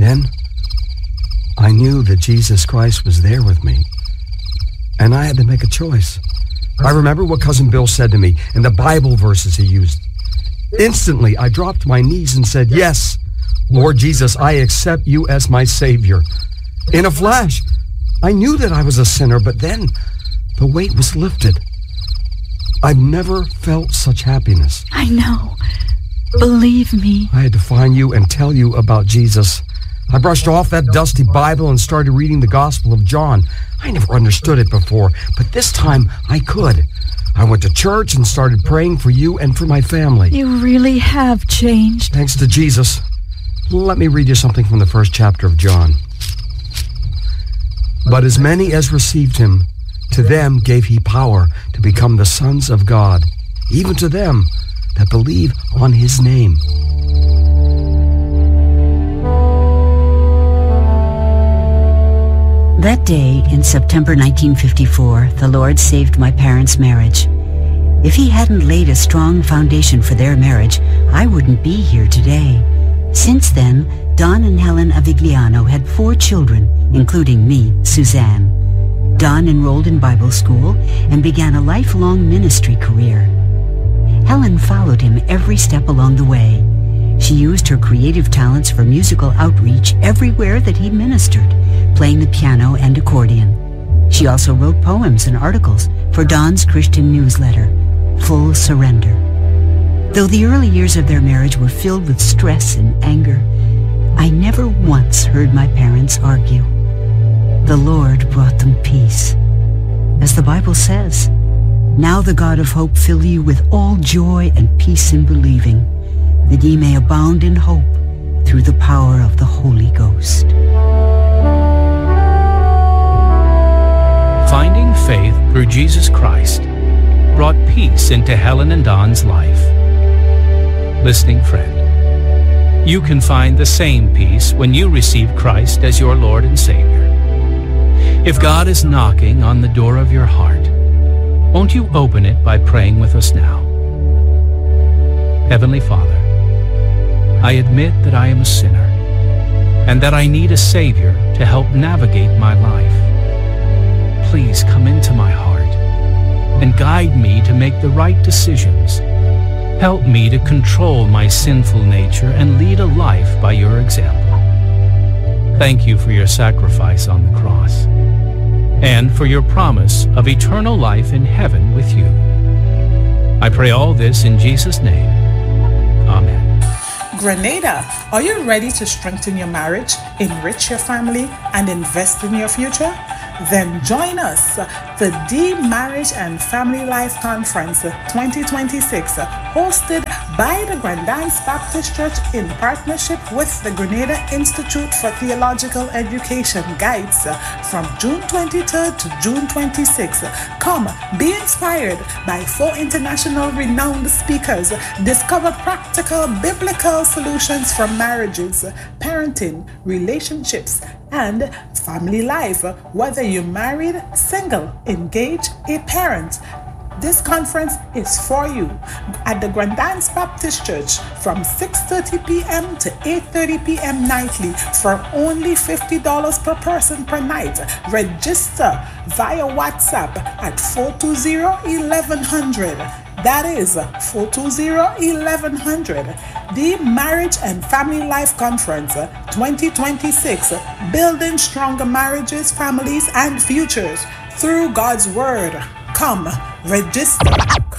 Then I knew that Jesus Christ was there with me, and I had to make a choice. I remember what Cousin Bill said to me and the Bible verses he used. Instantly, I dropped my knees and said, "Yes, Lord Jesus, I accept you as my Savior." In a flash, I knew that I was a sinner, but then the weight was lifted. I've never felt such happiness. I know. Believe me. I had to find you and tell you about Jesus. I brushed off that dusty Bible and started reading the Gospel of John. I never understood it before, but this time I could. I went to church and started praying for you and for my family. You really have changed. Thanks to Jesus. Let me read you something from the first chapter of John. "But as many as received him, to them gave he power to become the sons of God, even to them that believe on his name." That day in September 1954, the Lord saved my parents' marriage. If he hadn't laid a strong foundation for their marriage, I wouldn't be here today. Since then, Don and Helen Avigliano had 4 children, including me, Suzanne. Don enrolled in Bible school and began a lifelong ministry career. Helen followed him every step along the way. She used her creative talents for musical outreach everywhere that he ministered, playing the piano and accordion. She also wrote poems and articles for Don's Christian newsletter, Full Surrender. Though the early years of their marriage were filled with stress and anger, I never once heard my parents argue. The Lord brought them peace. As the Bible says, "Now the God of hope fill you with all joy and peace in believing, that ye may abound in hope through the power of the Holy Ghost." Finding faith through Jesus Christ brought peace into Helen and Don's life. Listening friend, you can find the same peace when you receive Christ as your Lord and Savior. If God is knocking on the door of your heart, won't you open it by praying with us now? Heavenly Father, I admit that I am a sinner and that I need a Savior to help navigate my life. Please come into my heart and guide me to make the right decisions. Help me to control my sinful nature and lead a life by your example. Thank you for your sacrifice on the cross and for your promise of eternal life in heaven with you. I pray all this in Jesus' name. Amen. Grenada, are you ready to strengthen your marriage, enrich your family, and invest in your future? Then join us, the D Marriage and Family Life Conference 2026, hosted by the Grandance Baptist Church in partnership with the Grenada Institute for Theological Education Guides from June 23rd to June 26th. Come, be inspired by 4 international renowned speakers. Discover practical biblical solutions for marriages, parenting, relationships, and family life, whether you're married, single, engaged, a parent. This conference is for you at the Grandance Baptist Church from 6:30 p.m. to 8:30 p.m. nightly for only $50 per person per night. Register via WhatsApp at 420-1100. That is 420-1100. The Marriage and Family Life Conference 2026, building stronger marriages, families, and futures through God's Word. Come, register.